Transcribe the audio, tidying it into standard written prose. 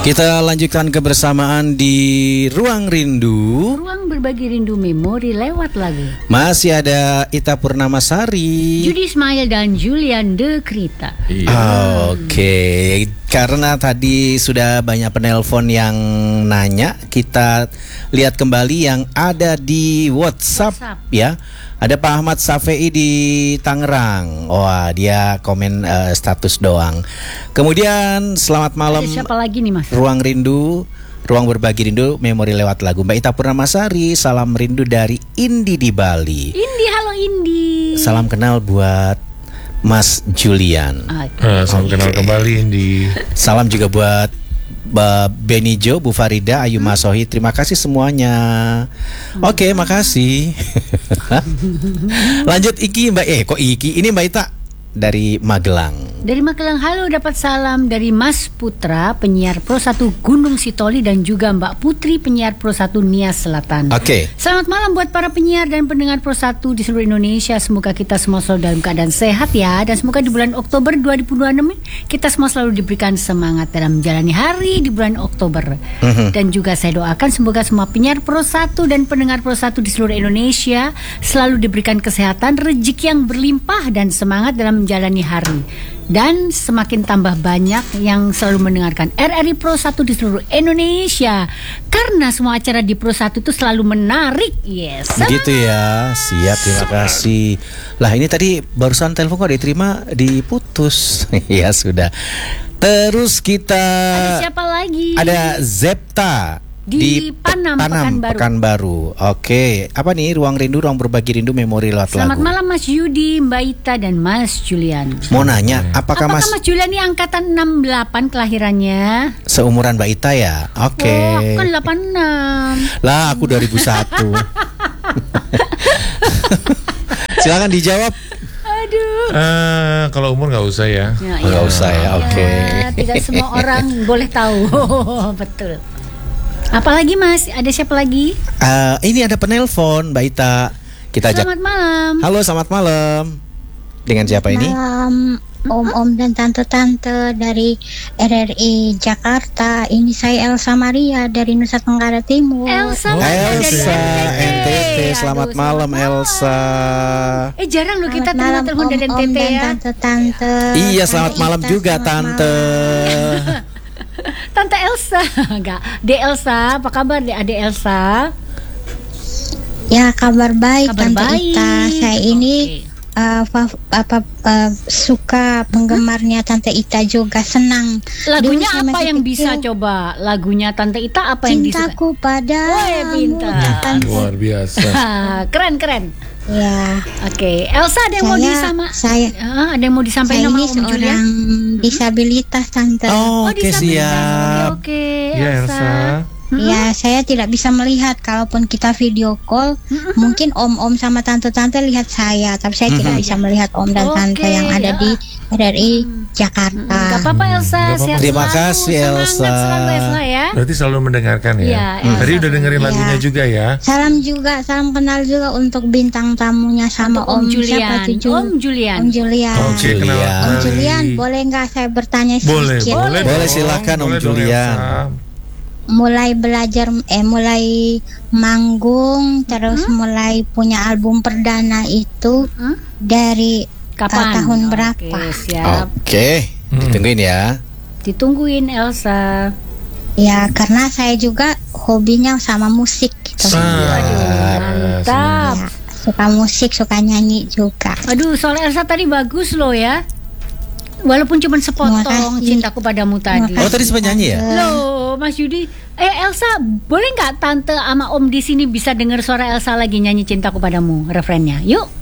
Kita lanjutkan kebersamaan di Ruang Rindu. Ruang berbagi rindu memori lewat lagu. Masih ada Ita Purnamasari, Judi Ismail dan Julian De Krita. Oke, karena tadi sudah banyak penelpon yang nanya, kita lihat kembali yang ada di WhatsApp. Ya. Ada Pak Ahmad Safei di Tangerang. Wah, dia komen status doang. Kemudian selamat malam. Ada siapa lagi nih, Mas? Ruang Rindu, ruang berbagi rindu, memori lewat lagu. Mbak Ita Purnamasari, salam rindu dari Indi di Bali. Indi, halo Indi. Salam kenal buat Mas Julian. Salam kenal kembali Indi. Salam juga buat Benijo, Bu Farida, Ayu Masohi. Terima kasih semuanya. Oke, makasih. Lanjut Iki Mbak. Kok Iki? Ini Mbak Ita dari Magelang. Dari Magelang, halo, dapat salam dari Mas Putra, penyiar Pro 1 Gunung Sitoli, dan juga Mbak Putri, penyiar Pro 1 Nias Selatan. Oke. Selamat malam buat para penyiar dan pendengar Pro 1 di seluruh Indonesia. Semoga kita semua selalu dalam keadaan sehat ya. Dan semoga di bulan Oktober 2026 kita semua selalu diberikan semangat dalam menjalani hari di bulan Oktober. Dan juga saya doakan semoga semua penyiar Pro 1 dan pendengar Pro 1 di seluruh Indonesia selalu diberikan kesehatan, rezeki yang berlimpah, dan semangat dalam menjalani hari. Dan semakin tambah banyak yang selalu mendengarkan RRI Pro 1 di seluruh Indonesia. Karena semua acara di Pro 1 itu selalu menarik. Yes. Begitu ya. Siap, terima kasih. Lah ini tadi barusan telepon kok diterima, diputus. Ya sudah. Terus kita Ada siapa lagi? Ada Zepta di Panam, Pekanbaru. Oke, apa nih Ruang Rindu, ruang berbagi rindu, memori lewat lagu. Selamat malam Mas Yudi, Mbak Ita, dan Mas Julian. Mau nanya, apakah Mas Julian ini angkatan 68 kelahirannya? Seumuran Mbak Ita ya? Oke. Oh, aku kan 86. Lah, aku 2001. Silakan dijawab. Aduh. Kalau umur nggak usah ya. Nggak usah ya, oke. Tidak semua orang boleh tahu. Betul. Apalagi Mas? Ada siapa lagi? Ini ada penelpon Mbak Ita. Kita ajak. Selamat malam. Halo, selamat malam. Dengan siapa ini? Malam, om-om dan tante-tante dari RRI Jakarta. Ini saya Elsa Maria dari Nusa Tenggara Timur. Elsa NTT. Selamat malam Elsa. Jarang loh kita telepon dari NTT ya. Tante-tante. Iya, selamat malam juga Tante. Tante Elsa, enggak. De Elsa, apa kabar De Ade Elsa? Ya, kabar baik Kabar Tante baik. Ita. Saya ini suka penggemarnya Tante Ita juga, senang. Lagunya Dulu saya apa masih yang kecil, bisa coba? Lagunya Tante Ita apa yang disuka? Cintaku padamu. Pintar. Luar biasa. Keren. Ya. Oke, Elsa ada yang mau ada yang mau disampaikan Saya sama ini Om Julian? seorang disabilitas Tante. Oke, siap. Oke, Ya Elsa. Ya, saya tidak bisa melihat. Kalaupun kita video call, mungkin om-om sama tante-tante lihat saya, tapi saya tidak bisa melihat om dan tante yang ada di RRI Jakarta. Gak apa-apa Elsa, sehat Terima selalu. kasih Elsa. Semangat selalu Elsa ya. Berarti selalu mendengarkan ya. Iya, Tadi udah dengerin lagunya juga ya. Salam juga, salam kenal juga untuk bintang tamunya sama Untuk Om Julian. siapa tuh, Om Julian. Om Julian. Oke, kenal. Om Julian, boleh nggak saya bertanya sedikit? Boleh, silakan, Om Julian. Mulai belajar, mulai manggung, terus mulai punya album perdana itu dari Kapan? tahun berapa? Oke, siap. Oke, ditungguin ya. Ditungguin Elsa. Ya, karena saya juga hobinya sama musik gitu. Mantap. Ya, suka musik, suka nyanyi juga. Aduh, soal Elsa tadi bagus loh ya. Walaupun cuma sepotong Cintaku Padamu tadi. Oh, tadi sempat nyanyi ya? Loh, Mas Yudi. Elsa, boleh nggak tante sama Om di sini bisa dengar suara Elsa lagi nyanyi Cintaku Padamu refrennya? Yuk.